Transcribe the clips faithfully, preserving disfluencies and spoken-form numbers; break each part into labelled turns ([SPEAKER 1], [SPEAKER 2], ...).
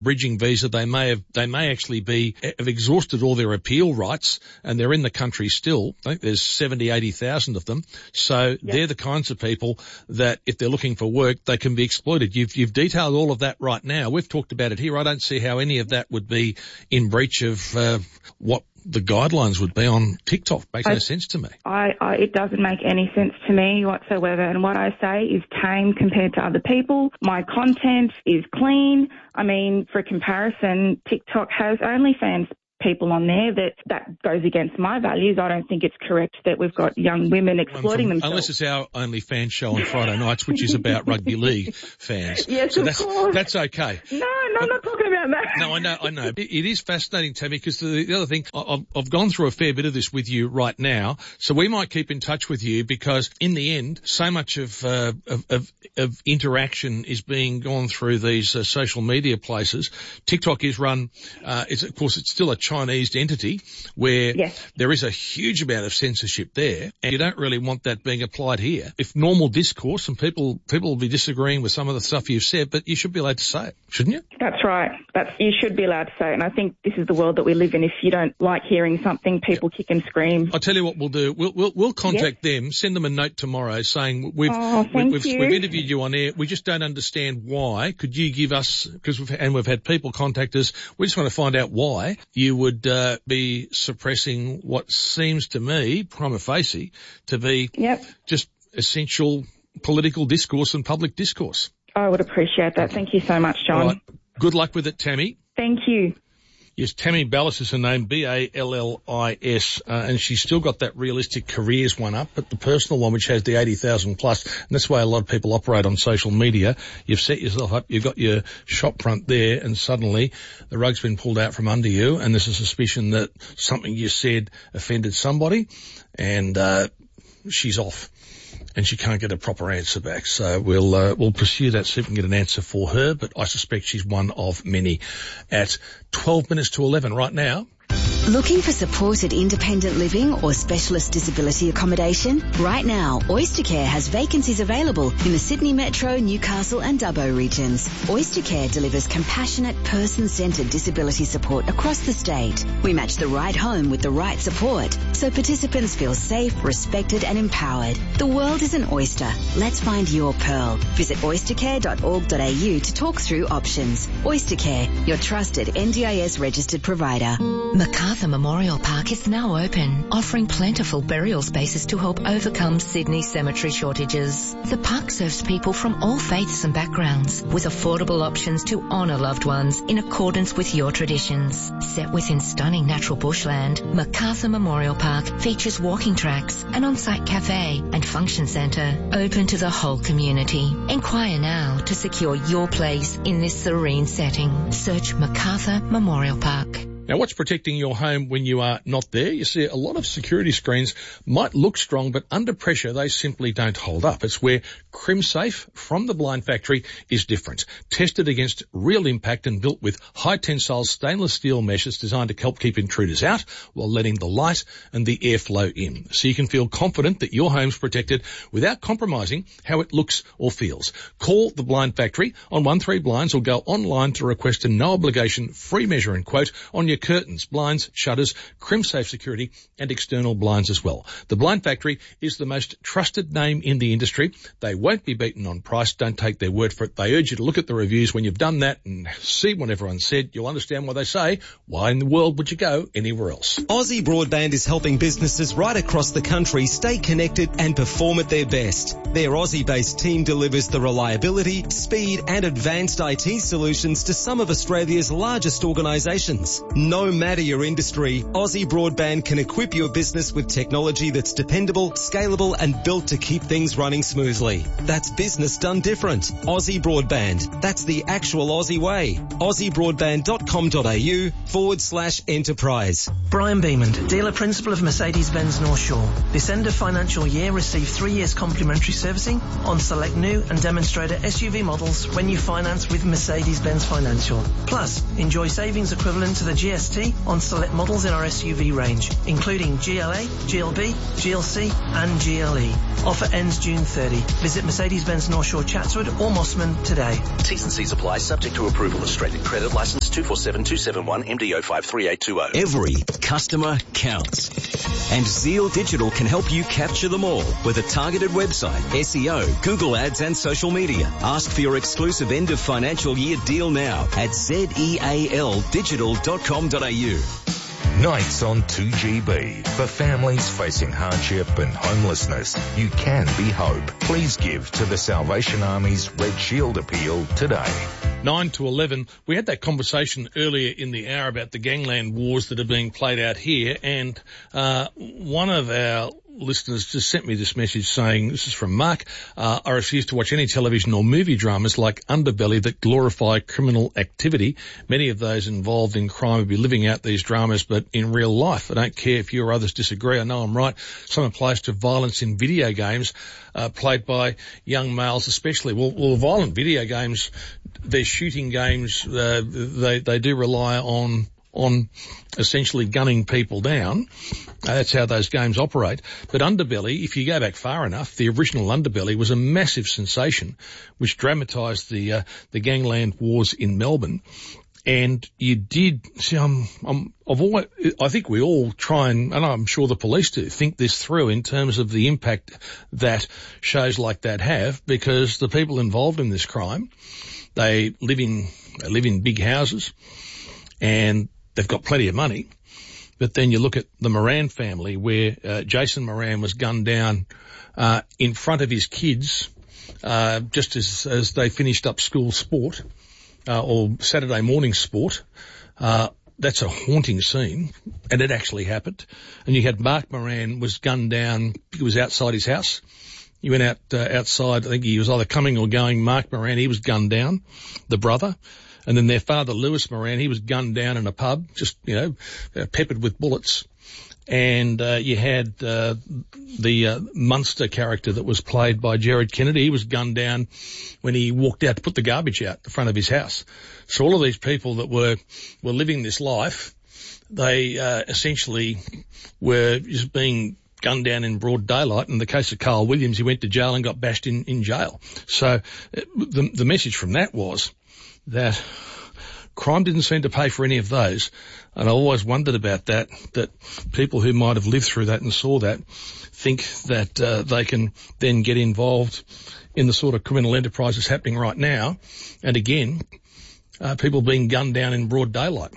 [SPEAKER 1] bridging visa. They may have, they may actually be, have exhausted all their appeal rights and they're in the country still. I think there's seventy, eighty thousand of them. So yep. they're the kinds of people that if they're looking for work, they can be exploited. You've, you've detailed all of that right now. We've talked about it here. I don't see how any of that would be in breach of, uh, what the guidelines would be on TikTok. Makes I, no sense to me.
[SPEAKER 2] I, I, it doesn't make any sense to me whatsoever. And what I say is tame compared to other people. My content is clean. I mean, for comparison, TikTok has OnlyFans people on there that that goes against my values. I don't think it's correct that we've got young women exploiting
[SPEAKER 1] from,
[SPEAKER 2] themselves.
[SPEAKER 1] Unless it's our OnlyFans show on Friday nights, which is about rugby league fans.
[SPEAKER 2] Yes,
[SPEAKER 1] so
[SPEAKER 2] of
[SPEAKER 1] that's,
[SPEAKER 2] course.
[SPEAKER 1] That's okay.
[SPEAKER 2] No, no, I'm not talking about that.
[SPEAKER 1] No, I know, I know. It, it is fascinating, Tammy, because the, the other thing, I've, I've gone through a fair bit of this with you right now, so we might keep in touch with you because in the end, so much of, uh, of, of, of interaction is being gone through these uh, social media places. TikTok is run, uh, it's, of course, it's still a Chinese entity where
[SPEAKER 2] yes.
[SPEAKER 1] there is a huge amount of censorship there, and you don't really want that being applied here. If normal discourse, and people people will be disagreeing with some of the stuff you've said, but you should be allowed to say it, shouldn't you?
[SPEAKER 2] That's right. That's, you should be allowed to say it, and I think this is the world that we live in. If you don't like hearing something, people yep. kick and scream.
[SPEAKER 1] I'll tell you what we'll do. We'll we'll, we'll contact yep. them, send them a note tomorrow saying we've
[SPEAKER 2] oh, thank
[SPEAKER 1] we've,
[SPEAKER 2] you.
[SPEAKER 1] we've interviewed you on air. We just don't understand why. Could you give us, because we've and we've had people contact us. We just want to find out why you would uh, be suppressing what seems to me, prima facie, to be
[SPEAKER 2] yep.
[SPEAKER 1] just essential political discourse and public discourse.
[SPEAKER 2] I would appreciate that. Thank you so much, John.
[SPEAKER 1] Right. Good luck with it, Tammy.
[SPEAKER 2] Thank you.
[SPEAKER 1] Yes, Tammy Ballis is her name, B A L L I S, uh, and she's still got that realistic careers one up, but the personal one, which has the eighty thousand plus, and that's the way a lot of people operate on social media. You've set yourself up, you've got your shop front there, and suddenly the rug's been pulled out from under you, and there's a suspicion that something you said offended somebody, and uh she's off. And she can't get a proper answer back. So we'll, uh, we'll pursue that, see if we can get an answer for her, but I suspect she's one of many. At twelve minutes to eleven right now.
[SPEAKER 3] Looking for supported independent living or specialist disability accommodation? Right now, Oystercare has vacancies available in the Sydney Metro, Newcastle and Dubbo regions. Oystercare delivers compassionate, person-centred disability support across the state. We match the right home with the right support, so participants feel safe, respected and empowered. The world is an oyster. Let's find your pearl. Visit oystercare dot org dot a u to talk through options. Oystercare, your trusted N D I S registered provider.
[SPEAKER 4] Macarthur Memorial Park is now open, offering plentiful burial spaces to help overcome Sydney's cemetery shortages. The park serves people from all faiths and backgrounds, with affordable options to honour loved ones in accordance with your traditions. Set within stunning natural bushland, Macarthur Memorial Park features walking tracks, an on-site cafe and function centre open to the whole community. Inquire now to secure your place in this serene setting. Search Macarthur Memorial Park.
[SPEAKER 1] Now, what's protecting your home when you are not there? You see, a lot of security screens might look strong, but under pressure, they simply don't hold up. It's where CrimSafe from the Blind Factory is different. Tested against real impact and built with high tensile stainless steel meshes designed to help keep intruders out while letting the light and the airflow in. So you can feel confident that your home's protected without compromising how it looks or feels. Call the Blind Factory on one three blinds or go online to request a no obligation free measure and quote on your curtains, blinds, shutters, CrimSafe security and external blinds as well. The Blind Factory is the most trusted name in the industry. They won't be beaten on price. Don't take their word for it. They urge you to look at the reviews. When you've done that and see what everyone said, you'll understand why they say, why in the world would you go anywhere else?
[SPEAKER 5] Aussie Broadband is helping businesses right across the country stay connected and perform at their best. Their Aussie-based team delivers the reliability, speed and advanced I T solutions to some of Australia's largest organisations. No matter your industry, Aussie Broadband can equip your business with technology that's dependable, scalable and built to keep things running smoothly. That's business done different. Aussie Broadband. That's the actual Aussie way. aussiebroadband.com.au forward slash enterprise.
[SPEAKER 6] Brian Beamond, dealer principal of Mercedes-Benz North Shore. This end of financial year, receive three years complimentary servicing on select new and demonstrator S U V models when you finance with Mercedes-Benz Financial. Plus, enjoy savings equivalent to the G G S T on select models in our S U V range, including G L A, G L B, G L C and G L E. Offer ends June thirtieth. Visit Mercedes-Benz North Shore Chatswood or Mossman today.
[SPEAKER 7] T's and C's apply, subject to approval. Australian credit licence two four seven two seven one M D O five three eight two zero.
[SPEAKER 5] Every customer counts. And Zeal Digital can help you capture them all with a targeted website, S E O, Google Ads and social media. Ask for your exclusive end of financial year deal now at zeal digital dot com dot a u.
[SPEAKER 8] Nights on two G B. For families facing hardship and homelessness, you can be hope. Please give to the Salvation Army's Red Shield appeal today.
[SPEAKER 1] nine to eleven. We had that conversation earlier in the hour about the gangland wars that are being played out here, and uh one of our listeners just sent me this message saying, this is from Mark, uh, I refuse to watch any television or movie dramas like Underbelly that glorify criminal activity. Many of those involved in crime would be living out these dramas, but in real life. I don't care if you or others disagree. I know I'm right. Some applies to violence in video games, uh, played by young males especially. Well, well, violent video games, they're shooting games, uh, they, they do rely on on essentially gunning people down. Uh, that's how those games operate. But Underbelly, if you go back far enough, the original Underbelly was a massive sensation which dramatised the uh, the gangland wars in Melbourne. And you did see, I'm, I'm, I've always, I think we all try and, and I'm sure the police do, think this through in terms of the impact that shows like that have, because the people involved in this crime, they live in they live in big houses and they've got plenty of money. But then you look at the Moran family where uh, Jason Moran was gunned down uh, in front of his kids uh, just as, as they finished up school sport uh, or Saturday morning sport. Uh, that's a haunting scene, and it actually happened. And you had Mark Moran was gunned down. He was outside his house. He went out uh, outside. I think he was either coming or going. Mark Moran, he was gunned down, the brother. And then their father, Lewis Moran, he was gunned down in a pub, just, you know, uh, peppered with bullets. And uh, you had uh, the uh, Munster character that was played by Jared Kennedy. He was gunned down when he walked out to put the garbage out the front of his house. So all of these people that were were living this life, they uh, essentially were just being gunned down in broad daylight. In the case of Carl Williams, he went to jail and got bashed in, in jail. So uh, the, the message from that was that crime didn't seem to pay for any of those. And I always wondered about that, that people who might have lived through that and saw that think that uh, they can then get involved in the sort of criminal enterprises happening right now. And again, uh, people being gunned down in broad daylight,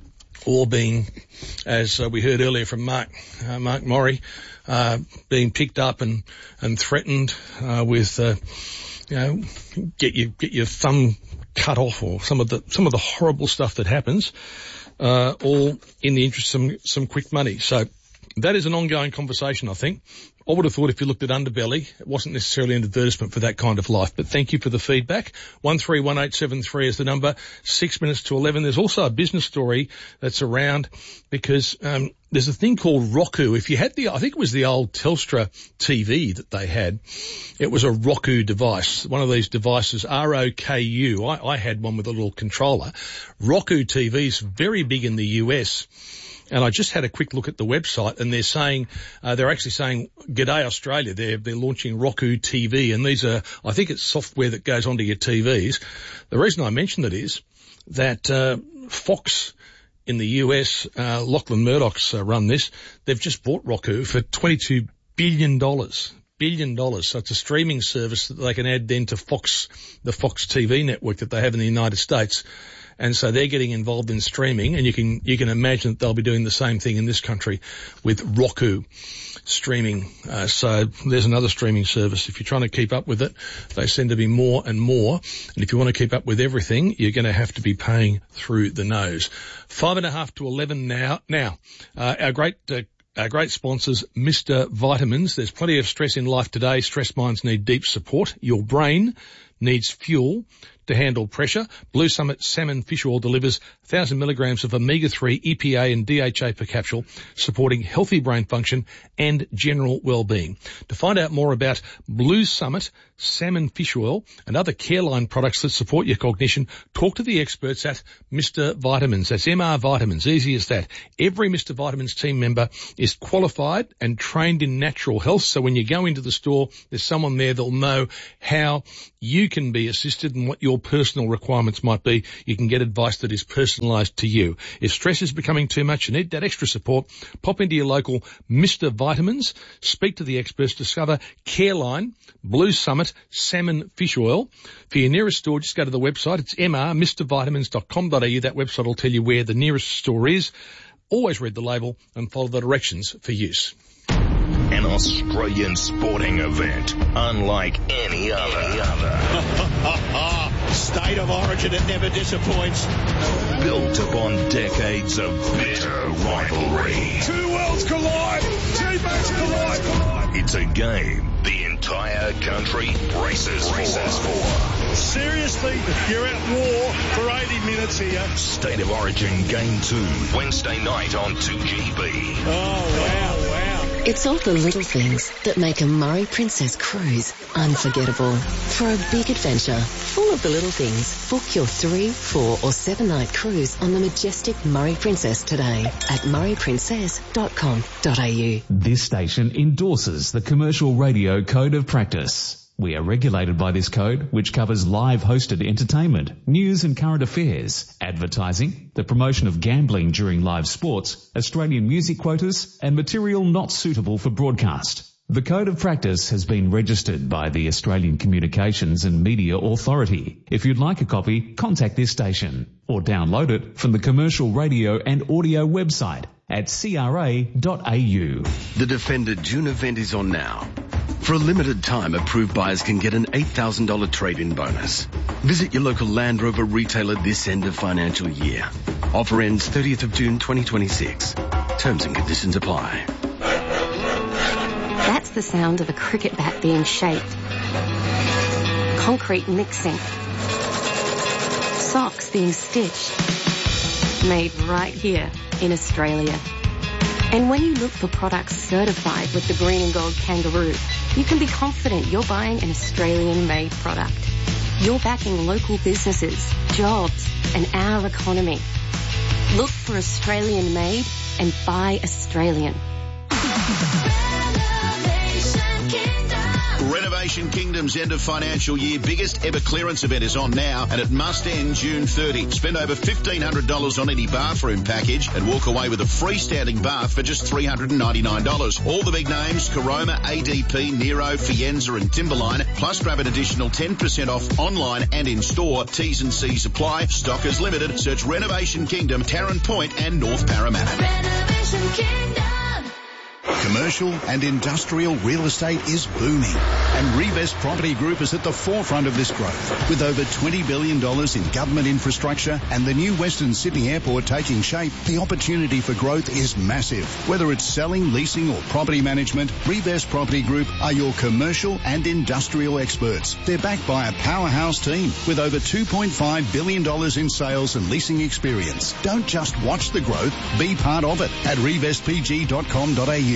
[SPEAKER 1] or being, as uh, we heard earlier from Mark, uh, Mark Morrie, uh, being picked up and, and threatened, uh, with, uh, you know, get your, get your thumb cut off, or some of the, some of the horrible stuff that happens, uh, all in the interest of some, some quick money. So that is an ongoing conversation, I think. I would have thought if you looked at Underbelly, it wasn't necessarily an advertisement for that kind of life. But thank you for the feedback. one three one eight seven three is the number. Six minutes to eleven. There's also a business story that's around because um there's a thing called Roku. If you had the, I think it was the old Telstra T V that they had, it was a Roku device, one of these devices, R O K U. I, I had one with a little controller. Roku T V's very big in the U S. And I just had a quick look at the website, and they're saying, uh, they're actually saying, G'day Australia. They're, they're launching Roku T V, and these are, I think it's software that goes onto your T Vs. The reason I mention it is that, uh, Fox in the U S, uh, Lachlan Murdoch's uh, run this. They've just bought Roku for twenty-two billion dollars. Billion dollars. So it's a streaming service that they can add then to Fox, the Fox T V network that they have in the United States. And so they're getting involved in streaming, and you can, you can imagine that they'll be doing the same thing in this country with Roku streaming. Uh, so there's another streaming service. If you're trying to keep up with it, they seem to be more and more. And if you want to keep up with everything, you're going to have to be paying through the nose. Five and a half to eleven now. Now, uh, our great, uh, Our great sponsors, Mister Vitamins. There's plenty of stress in life today. Stress minds need deep support. Your brain needs fuel. to handle pressure. Blue Summit Salmon Fish Oil delivers one thousand milligrams of omega three, E P A and D H A per capsule, supporting healthy brain function and general well-being. To find out more about Blue Summit Salmon Fish Oil and other Careline products that support your cognition, talk to the experts at Mister Vitamins. That's M R Vitamins, easy as that. Every Mister Vitamins team member is qualified and trained in natural health, so when you go into the store, there's someone there that'll know how you can be assisted and what your personal requirements might be. You can get advice that is personalised to you. If stress is becoming too much and need that extra support, pop into your local Mister Vitamins, speak to the experts, discover Careline, Blue Summit, Salmon Fish Oil. For your nearest store, just go to the website. It's m r mr vitamins dot com dot a u. That website will tell you where the nearest store is. Always read the label and follow the directions for use.
[SPEAKER 8] An Australian sporting event unlike any other. Any other.
[SPEAKER 9] State of origin, it never disappoints.
[SPEAKER 8] Built upon decades of bitter rivalry.
[SPEAKER 9] Two worlds collide. Teammates collide. collide.
[SPEAKER 8] It's a game the entire country braces, braces for.
[SPEAKER 9] Seriously, you're at war for eighty minutes here.
[SPEAKER 8] State of Origin Game two, Wednesday night on two G B.
[SPEAKER 9] Oh, wow, wow.
[SPEAKER 10] It's all the little things that make a Murray Princess cruise unforgettable. For a big adventure full of the little things, book your three, four or seven night cruise on the majestic Murray Princess today at murray princess dot com dot a u.
[SPEAKER 11] This station endorses the Commercial Radio Code of Practice. We are regulated by this code, which covers live hosted entertainment, news and current affairs, advertising, the promotion of gambling during live sports, Australian music quotas, and material not suitable for broadcast. The Code of Practice has been registered by the Australian Communications and Media Authority. If you'd like a copy, contact this station or download it from the Commercial Radio and Audio website at c r a dot a u.
[SPEAKER 12] The Defender June event is on now. For a limited time, approved buyers can get an eight thousand dollars trade-in bonus. Visit your local Land Rover retailer this end of financial year. Offer ends thirtieth of June twenty twenty-six. Terms and conditions apply.
[SPEAKER 13] That's the sound of a cricket bat being shaped. Concrete mixing. Socks being stitched. Made right here in Australia. And when you look for products certified with the green and gold kangaroo, you can be confident you're buying an Australian-made product. You're backing local businesses, jobs, and our economy. Look for Australian-made and buy Australian.
[SPEAKER 14] Renovation Kingdom's end of financial year biggest ever clearance event is on now, and it must end June thirtieth. Spend over fifteen hundred dollars on any bathroom package and walk away with a freestanding bath for just three hundred ninety-nine dollars. All the big names, Caroma, A D P, Nero, Fienza and Timberline, plus grab an additional ten percent off online and in-store. T's and C's apply. Stock is limited. Search Renovation Kingdom, Tarrant Point and North Parramatta.
[SPEAKER 15] Renovation Kingdom.
[SPEAKER 14] Commercial and industrial real estate is booming, and Revest Property Group is at the forefront of this growth. With over twenty billion dollars in government infrastructure and the new Western Sydney Airport taking shape, the opportunity for growth is massive. Whether it's selling, leasing or property management, Revest Property Group are your commercial and industrial experts. They're backed by a powerhouse team with over two point five billion dollars in sales and leasing experience. Don't just watch the growth, be part of it at revest p g dot com dot a u.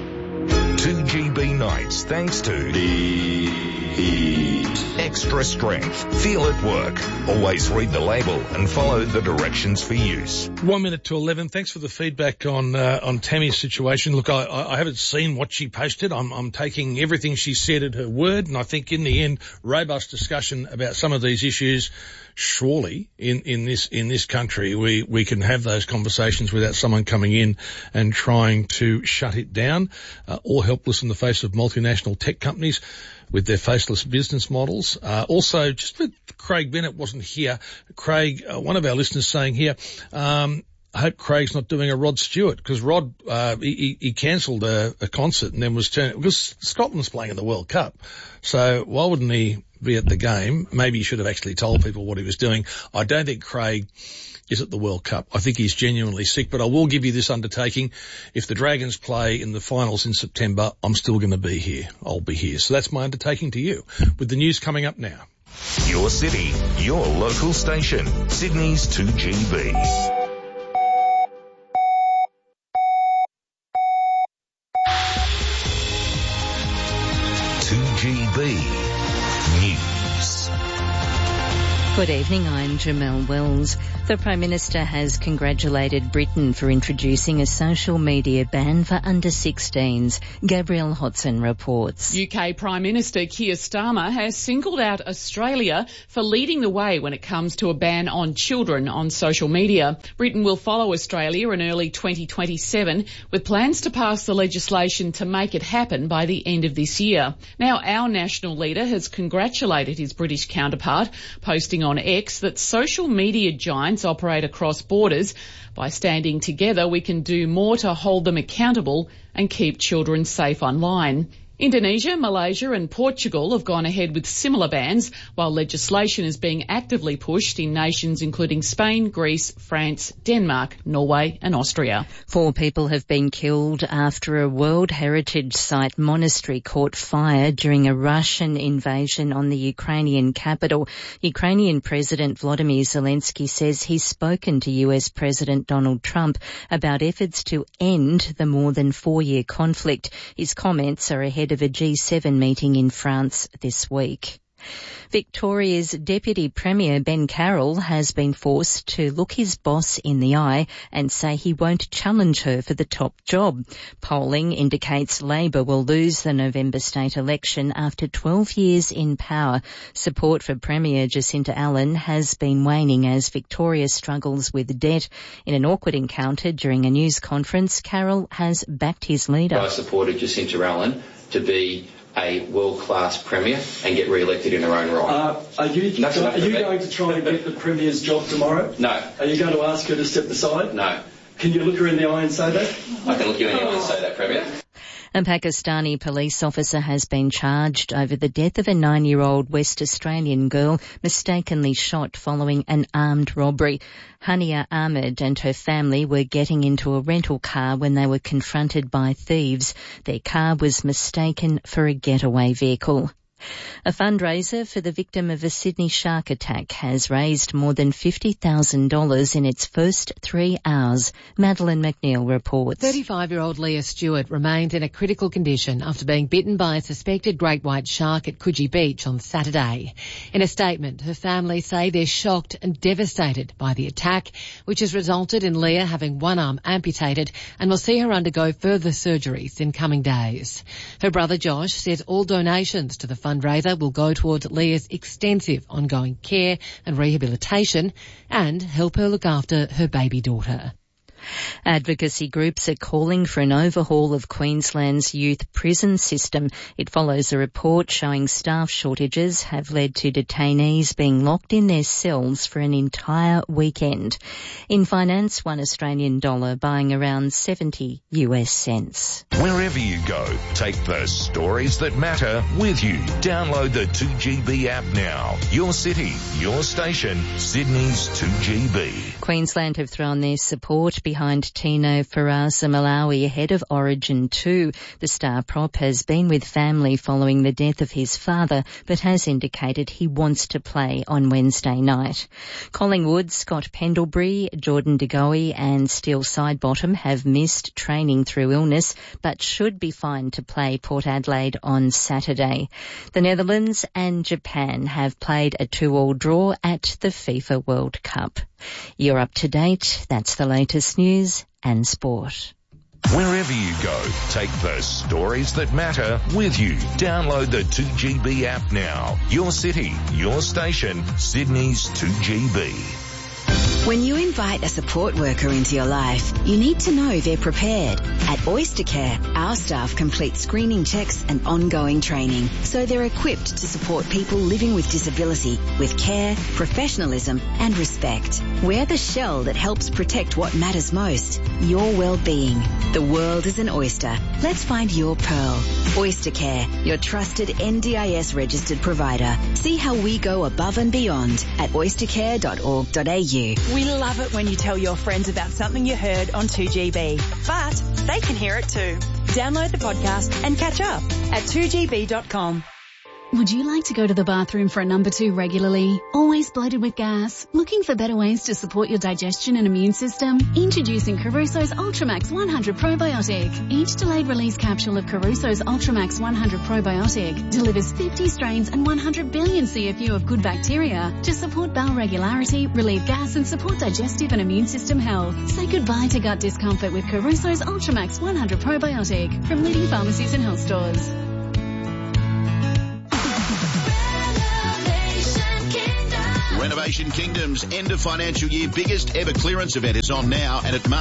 [SPEAKER 8] two G B nights thanks to the Heat. Extra strength. Feel it work. Always read the label and follow the directions for use.
[SPEAKER 1] One minute to eleven. Thanks for the feedback on uh, on Tammy's situation. Look, I, I haven't seen what she posted. I'm, I'm taking everything she said at her word, and I think in the end, robust discussion about some of these issues. Surely in, in this, in this country, we, we can have those conversations without someone coming in and trying to shut it down, uh, or helpless in the face of multinational tech companies with their faceless business models. Uh, also, just with Craig Bennett wasn't here. Craig, uh, one of our listeners saying here, um, I hope Craig's not doing a Rod Stewart, because Rod, uh, he, he cancelled a, a concert and then was turning, because Scotland's playing in the World Cup. So why wouldn't he be at the game? Maybe he should have actually told people what he was doing. I don't think Craig is at the World Cup. I think he's genuinely sick, but I will give you this undertaking. If the Dragons play in the finals in September, I'm still going to be here. I'll be here. So that's my undertaking to you, with the news coming up now.
[SPEAKER 8] Your city, your local station. Sydney's two G B. two G B News.
[SPEAKER 16] Good evening, I'm Jamelle Wells. The Prime Minister has congratulated Britain for introducing a social media ban for under sixteens. Gabrielle Hodson reports.
[SPEAKER 17] U K Prime Minister Keir Starmer has singled out Australia for leading the way when it comes to a ban on children on social media. Britain will follow Australia in early twenty twenty-seven with plans to pass the legislation to make it happen by the end of this year. Now, our national leader has congratulated his British counterpart, posting on X that social media giants operate across borders. By standing together, we can do more to hold them accountable and keep children safe online. Indonesia, Malaysia and Portugal have gone ahead with similar bans, while legislation is being actively pushed in nations including Spain, Greece, France, Denmark, Norway and Austria.
[SPEAKER 16] Four people have been killed after a World Heritage Site monastery caught fire during a Russian invasion on the Ukrainian capital. Ukrainian President Volodymyr Zelensky says he's spoken to U S President Donald Trump about efforts to end the more than four-year conflict. His comments are ahead of a G seven meeting in France this week. Victoria's Deputy Premier Ben Carroll has been forced to look his boss in the eye and say he won't challenge her for the top job. Polling indicates Labor will lose the November state election after twelve years in power. Support for Premier Jacinta Allan has been waning as Victoria struggles with debt. In an awkward encounter during a news conference, Carroll has backed his leader.
[SPEAKER 18] I supported Jacinta Allan to be a world-class Premier and get re-elected in her own right.
[SPEAKER 19] Uh, are you, are you going to try and get the Premier's job tomorrow?
[SPEAKER 18] No.
[SPEAKER 19] Are you going to ask her to step aside?
[SPEAKER 18] No.
[SPEAKER 19] Can you look her in the eye and say that?
[SPEAKER 18] I can look you in the eye and say that, Premier.
[SPEAKER 16] A Pakistani police officer has been charged over the death of a nine-year-old West Australian girl mistakenly shot following an armed robbery. Hania Ahmed and her family were getting into a rental car when they were confronted by thieves. Their car was mistaken for a getaway vehicle. A fundraiser for the victim of a Sydney shark attack has raised more than fifty thousand dollars in its first three hours. Madeline McNeil reports.
[SPEAKER 20] thirty-five-year-old Leah Stewart remains in a critical condition after being bitten by a suspected great white shark at Coogee Beach on Saturday. In a statement, her family say they're shocked and devastated by the attack, which has resulted in Leah having one arm amputated and will see her undergo further surgeries in coming days. Her brother Josh says all donations to the fundraiser will go towards Leah's extensive ongoing care and rehabilitation and help her look after her baby daughter.
[SPEAKER 16] Advocacy groups are calling for an overhaul of Queensland's youth prison system. It follows a report showing staff shortages have led to detainees being locked in their cells for an entire weekend. In finance, one Australian dollar buying around seventy U S cents.
[SPEAKER 8] Wherever you go, take the stories that matter with you. Download the two G B app now. Your city, your station, Sydney's two G B.
[SPEAKER 16] Queensland have thrown their support behind Tino Farasa Malawi ahead of Origin two. The star prop has been with family following the death of his father, but has indicated he wants to play on Wednesday night. Collingwood, Scott Pendlebury, Jordan De Goey and Steele Sidebottom have missed training through illness, but should be fine to play Port Adelaide on Saturday. The Netherlands and Japan have played a two-all draw at the FIFA World Cup. You're up to date. That's the latest news and sport.
[SPEAKER 8] Wherever you go, take the stories that matter with you. Download the two G B app now. Your city, your station, Sydney's two G B.
[SPEAKER 3] When you invite a support worker into your life, you need to know they're prepared. At Oystercare, our staff complete screening checks and ongoing training, so they're equipped to support people living with disability with care, professionalism and respect. We're the shell that helps protect what matters most, your well-being. The world is an oyster. Let's find your pearl. Oystercare, your trusted N D I S registered provider. See how we go above and beyond at oystercare dot org dot a u.
[SPEAKER 21] We love it when you tell your friends about something you heard on two G B, but they can hear it too. Download the podcast and catch up at two G B dot com.
[SPEAKER 2] Would you like to go to the bathroom for a number two regularly? Always bloated with gas? Looking for better ways to support your digestion and immune system? Introducing Caruso's Ultramax one hundred Probiotic. Each delayed release capsule of Caruso's Ultramax one hundred Probiotic delivers fifty strains and one hundred billion C F U of good bacteria to support bowel regularity, relieve gas and support digestive and immune system health. Say goodbye to gut discomfort with Caruso's Ultramax one hundred Probiotic from leading pharmacies and health stores.
[SPEAKER 14] Renovation Kingdom's end of financial year biggest ever clearance event is on now, and it must